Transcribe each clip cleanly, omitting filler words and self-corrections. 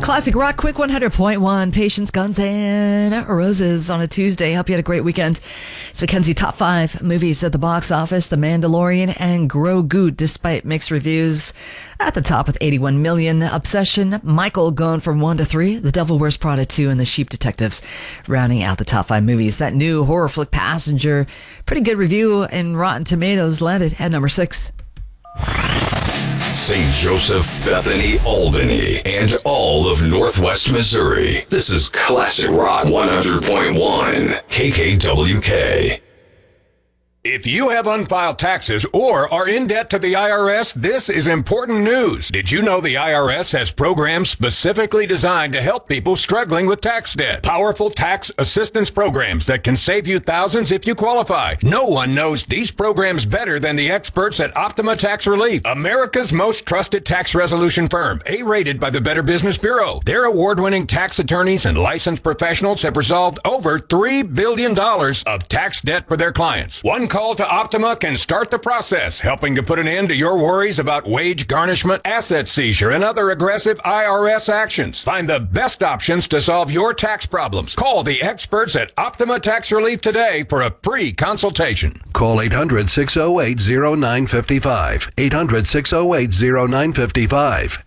Classic Rock, Quick 100.1, Patience, Guns N' Roses on a Tuesday. Hope you had a great weekend. It's Mackenzie Top 5 movies at the box office. The Mandalorian and Grogu, despite mixed reviews, at the top with 81 million. Obsession, Michael going from 1 to 3. The Devil Wears Prada 2 and The Sheep Detectives rounding out the top 5 movies. That new horror flick Passenger, pretty good review in Rotten Tomatoes, landed at number 6. St. Joseph, Bethany, Albany, and all of Northwest Missouri. This is Classic Rock 100.1 KKWK. If you have unfiled taxes or are in debt to the IRS, this is important news. Did you know the IRS has programs specifically designed to help people struggling with tax debt? Powerful tax assistance programs that can save you thousands if you qualify. No one knows these programs better than the experts at Optima Tax Relief, America's most trusted tax resolution firm, A-rated by the Better Business Bureau. Their award-winning tax attorneys and licensed professionals have resolved over $3 billion of tax debt for their clients. One call to Optima can start the process, helping to put an end to your worries about wage garnishment, asset seizure, and other aggressive IRS actions. Find the best options to solve your tax problems. Call the experts at Optima Tax Relief today for a free consultation. Call 800-608-0955. 800-608-0955.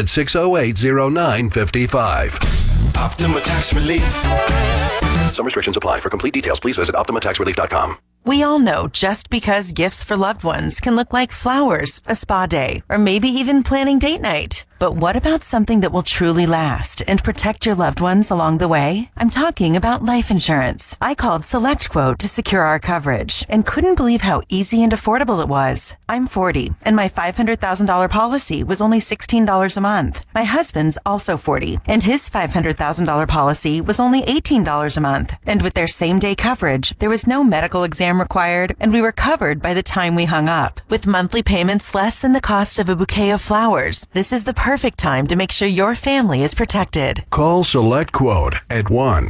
800-608-0955. Optima Tax Relief. Some restrictions apply. For complete details, please visit OptimaTaxRelief.com. We all know just because gifts for loved ones can look like flowers, a spa day, or maybe even planning date night. But what about something that will truly last and protect your loved ones along the way? I'm talking about life insurance. I called SelectQuote to secure our coverage and couldn't believe how easy and affordable it was. I'm 40, and my $500,000 policy was only $16 a month. My husband's also 40, and his $500,000 policy was only $18 a month. And with their same-day coverage, there was no medical exam required, and we were covered by the time we hung up. With monthly payments less than the cost of a bouquet of flowers, this is the perfect time to make sure your family is protected. Call SelectQuote at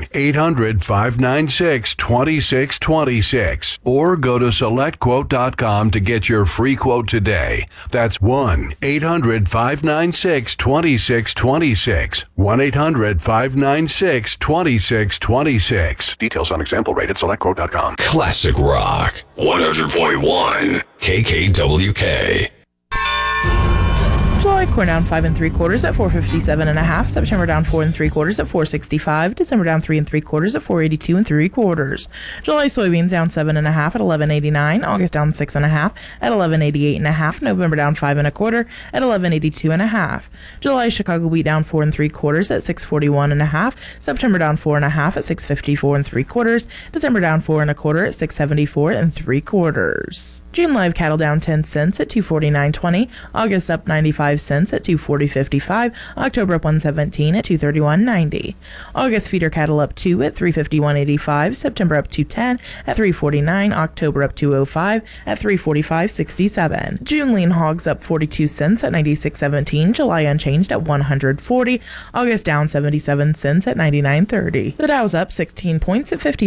1-800-596-2626 or go to SelectQuote.com to get your free quote today. That's 1-800-596-2626. 1-800-596-2626. Details on example rate at SelectQuote.com. Classic Rock 100.1 KKWK. July, corn down 5 3/4 at 457.5. September down 4 3/4 at 465. December down 3 3/4 at 482 3/4. July soybeans down 7.5 at 11.89. August down 6.5 at 11.88.5. November down 5 1/4 at 11.82.5. July Chicago wheat down 4 3/4 at 641.5. September down 4.5 at 654 3/4. December down 4 1/4 at 674 3/4. June live cattle down 10 cents at 249.20. August up 95 cents at 240.55. October up 117 at 231.90. August feeder cattle up 2 at 351.85. September up 210 at 349. October up 205 at 345.67. June lean hogs up 42 cents at 96.17. July unchanged at 140. August down 77 cents at 99.30. The Dow's up 16 points at 50.